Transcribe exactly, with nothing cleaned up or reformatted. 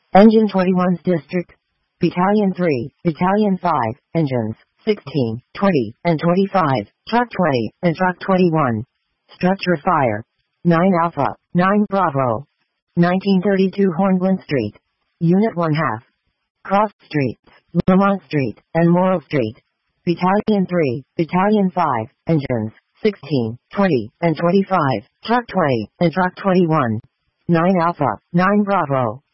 Engine twenty-one's District. Battalion three, Battalion five, Engines sixteen, twenty, and twenty-five, Truck twenty, and Truck twenty-one. Structure fire. nine Alpha, nine Bravo. nineteen thirty-two Hornblown Street. Unit one half. Cross Streets, Lamont Street, and Morrill Street. Battalion three, Battalion five, Engines sixteen, twenty, and twenty-five, Truck twenty, and Truck twenty-one. nine Alpha, nine Bravo.